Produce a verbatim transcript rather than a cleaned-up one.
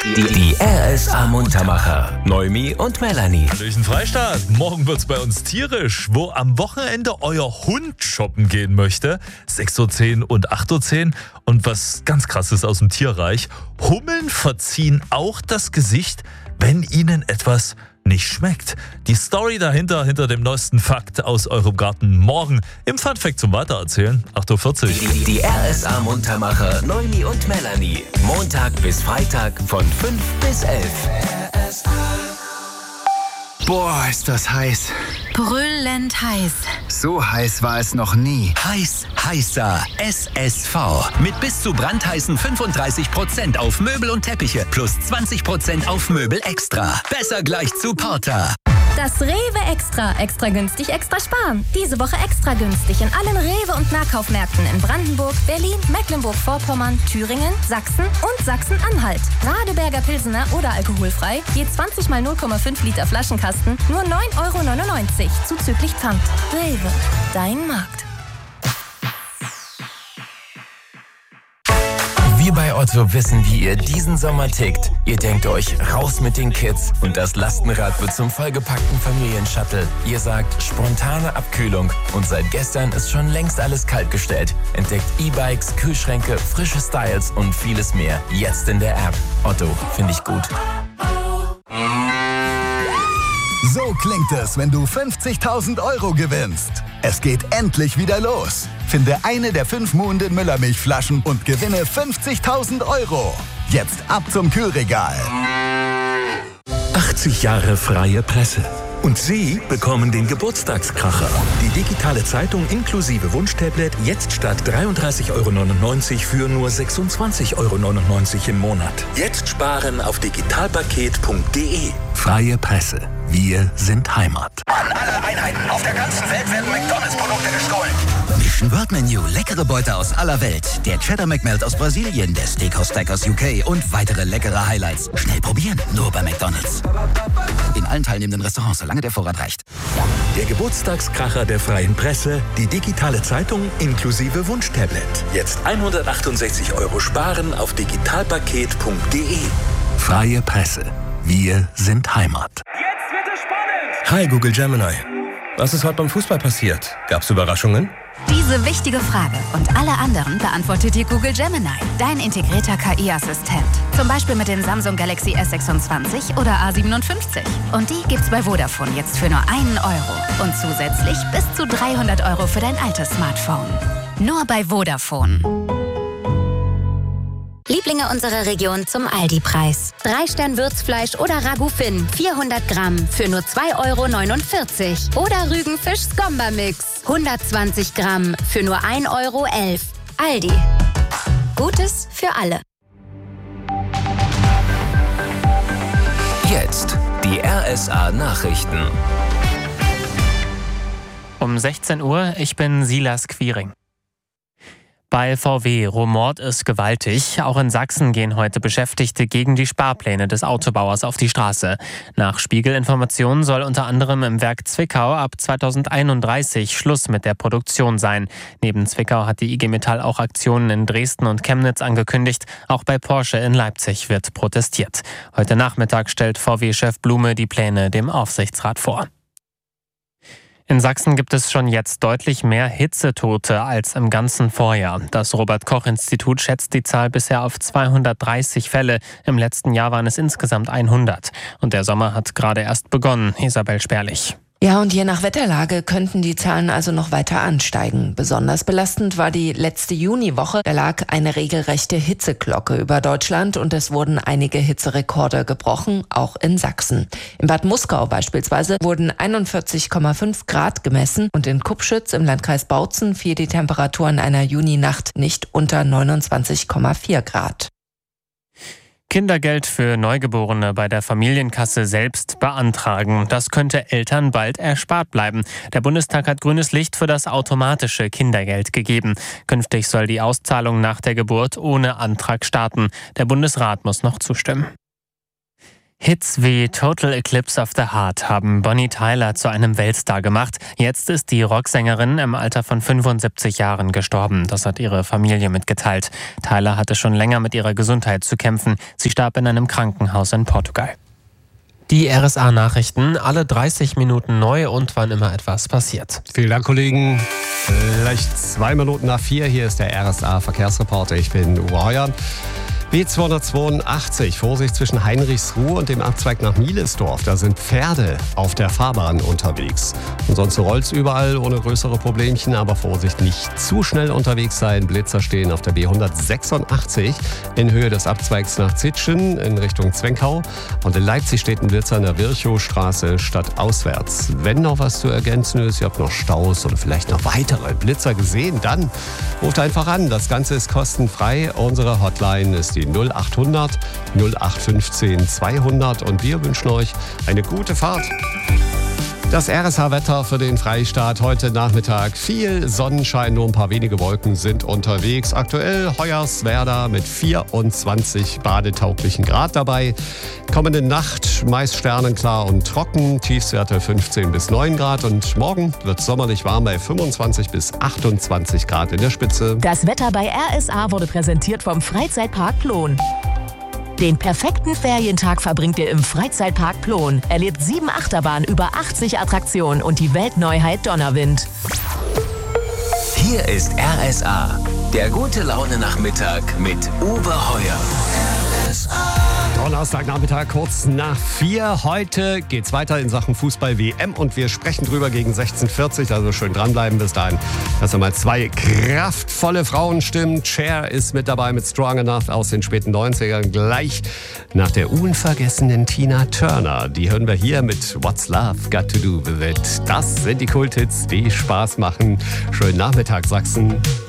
Die, die R S A-Muntermacher. Noemi und Melanie. Hallöchen Freistaat. Morgen wird's bei uns tierisch. Wo am Wochenende euer Hund shoppen gehen möchte. sechs Uhr zehn und acht Uhr zehn. Und was ganz krasses aus dem Tierreich. Hummeln verziehen auch das Gesicht, wenn ihnen etwas nicht schmeckt. Die Story dahinter, hinter dem neuesten Fakt aus eurem Garten morgen im Funfact zum Weitererzählen. acht Uhr vierzig. Die, die R S A-Muntermacher Noemi und Melanie. Montag bis Freitag von fünf bis elf. Boah, ist das heiß. Brüllend heiß. So heiß war es noch nie. Heiß, heißer S S V. Mit bis zu brandheißen fünfunddreißig Prozent auf Möbel und Teppiche plus zwanzig Prozent auf Möbel extra. Besser gleich zu Porter. Das Rewe Extra. Extra günstig, extra sparen. Diese Woche extra günstig in allen Rewe- und Nahkaufmärkten in Brandenburg, Berlin, Mecklenburg-Vorpommern, Thüringen, Sachsen und Sachsen-Anhalt. Radeberger Pilsener oder alkoholfrei, je zwanzig mal null Komma fünf Liter Flaschenkasten, nur neun Euro neunundneunzig, zuzüglich Pfand. Rewe, dein Markt. Wir bei Otto wissen, wie ihr diesen Sommer tickt. Ihr denkt euch, raus mit den Kids und das Lastenrad wird zum vollgepackten Familienshuttle. Ihr sagt, spontane Abkühlung und seit gestern ist schon längst alles kaltgestellt. Entdeckt E-Bikes, Kühlschränke, frische Styles und vieles mehr. Jetzt in der App. Otto, finde ich gut. So klingt es, wenn du fünfzigtausend Euro gewinnst. Es geht endlich wieder los. Finde eine der fünf Muhnden Müllermilchflaschen und gewinne fünfzigtausend Euro. Jetzt ab zum Kühlregal. achtzig Jahre freie Presse. Und Sie bekommen den Geburtstagskracher. Die digitale Zeitung inklusive Wunschtablet jetzt statt dreiunddreißig Euro neunundneunzig für nur sechsundzwanzig Euro neunundneunzig im Monat. Jetzt sparen auf digitalpaket punkt de. Freie Presse. Wir sind Heimat. An alle Einheiten auf der ganzen Welt werden McDonalds-Produkte gestohlen. Mission World Menu. Leckere Beute aus aller Welt. Der Cheddar McMelt aus Brasilien, der Steakhouse Stackers U K und weitere leckere Highlights. Schnell probieren, nur bei McDonalds. In allen teilnehmenden Restaurants, solange der Vorrat reicht. Der Geburtstagskracher der freien Presse. Die digitale Zeitung inklusive Wunschtablet. Jetzt hundertachtundsechzig Euro sparen auf digitalpaket punkt de. Freie Presse. Wir sind Heimat. Jetzt wird es spannend! Hi Google Gemini. Was ist heute beim Fußball passiert? Gab's Überraschungen? Diese wichtige Frage und alle anderen beantwortet dir Google Gemini, dein integrierter K I-Assistent. Zum Beispiel mit den Samsung Galaxy S sechsundzwanzig oder A siebenundfünfzig. Und die gibt's bei Vodafone jetzt für nur einen Euro. Und zusätzlich bis zu dreihundert Euro für dein altes Smartphone. Nur bei Vodafone. Lieblinge unserer Region zum Aldi-Preis. Drei Stern Würzfleisch oder Ragout Finn, vierhundert Gramm für nur zwei Euro neunundvierzig. Oder Rügenfisch Skomba-Mix, hundertzwanzig Gramm für nur ein Euro elf. Aldi. Gutes für alle. Jetzt die R S A-Nachrichten. Um sechzehn Uhr, ich bin Silas Quiring. Bei V W rumort es gewaltig. Auch in Sachsen gehen heute Beschäftigte gegen die Sparpläne des Autobauers auf die Straße. Nach Spiegelinformationen soll unter anderem im Werk Zwickau ab zweitausendeinunddreißig Schluss mit der Produktion sein. Neben Zwickau hat die I G Metall auch Aktionen in Dresden und Chemnitz angekündigt. Auch bei Porsche in Leipzig wird protestiert. Heute Nachmittag stellt V W-Chef Blume die Pläne dem Aufsichtsrat vor. In Sachsen gibt es schon jetzt deutlich mehr Hitzetote als im ganzen Vorjahr. Das Robert-Koch-Institut schätzt die Zahl bisher auf zweihundertdreißig Fälle. Im letzten Jahr waren es insgesamt hundert. Und der Sommer hat gerade erst begonnen. Isabel Sperlich. Ja, und je nach Wetterlage könnten die Zahlen also noch weiter ansteigen. Besonders belastend war die letzte Juniwoche. Da lag eine regelrechte Hitzeglocke über Deutschland und es wurden einige Hitzerekorde gebrochen, auch in Sachsen. In Bad Muskau beispielsweise wurden einundvierzig Komma fünf Grad gemessen und in Kupschütz im Landkreis Bautzen fiel die Temperatur in einer Juninacht nicht unter neunundzwanzig Komma vier Grad. Kindergeld für Neugeborene bei der Familienkasse selbst beantragen. Das könnte Eltern bald erspart bleiben. Der Bundestag hat grünes Licht für das automatische Kindergeld gegeben. Künftig soll die Auszahlung nach der Geburt ohne Antrag starten. Der Bundesrat muss noch zustimmen. Hits wie Total Eclipse of the Heart haben Bonnie Tyler zu einem Weltstar gemacht. Jetzt ist die Rocksängerin im Alter von fünfundsiebzig Jahren gestorben. Das hat ihre Familie mitgeteilt. Tyler hatte schon länger mit ihrer Gesundheit zu kämpfen. Sie starb in einem Krankenhaus in Portugal. Die R S A-Nachrichten, alle dreißig Minuten neu und wann immer etwas passiert. Vielen Dank, Kollegen. Vielleicht zwei Minuten nach vier. Hier ist der R S A-Verkehrsreporter. Ich bin Uwe Heuer. B zweihundertzweiundachtzig, Vorsicht zwischen Heinrichsruhe und dem Abzweig nach Mielesdorf. Da sind Pferde auf der Fahrbahn unterwegs. Ansonsten rollt es überall ohne größere Problemchen, aber Vorsicht, nicht zu schnell unterwegs sein. Blitzer stehen auf der B hundertsechsundachtzig in Höhe des Abzweigs nach Zitschen in Richtung Zwenkau. Und in Leipzig steht ein Blitzer an der Virchowstraße stadtauswärts. Wenn noch was zu ergänzen ist, ihr habt noch Staus oder vielleicht noch weitere Blitzer gesehen, dann ruft einfach an. Das Ganze ist kostenfrei. Unsere Hotline ist die null acht hundert null acht fünfzehn zweihundert und wir wünschen euch eine gute Fahrt. Das R S H-Wetter für den Freistaat heute Nachmittag. Viel Sonnenschein, nur ein paar wenige Wolken sind unterwegs. Aktuell Hoyerswerda mit vierundzwanzig badetauglichen Grad dabei. Kommende Nacht meist sternenklar und trocken. Tiefstwerte fünfzehn bis neun Grad. Und morgen wird sommerlich warm bei fünfundzwanzig bis achtundzwanzig Grad in der Spitze. Das Wetter bei R S A wurde präsentiert vom Freizeitpark Plon. Den perfekten Ferientag verbringt ihr im Freizeitpark Plon. Erlebt sieben Achterbahnen, über achtzig Attraktionen und die Weltneuheit Donnerwind. Hier ist R S A, der gute Laune-Nachmittag mit Uwe Heuer. R S A. Donnerstagnachmittag kurz nach vier. Heute geht's weiter in Sachen Fußball-W M und wir sprechen drüber gegen sechzehn Uhr vierzig, also schön dranbleiben bis dahin. Das sind mal zwei kraftvolle Frauenstimmen. Cher ist mit dabei mit Strong Enough aus den späten neunzigern, gleich nach der unvergessenen Tina Turner. Die hören wir hier mit What's Love Got to Do With It. Das sind die Kulthits, die Spaß machen. Schönen Nachmittag, Sachsen.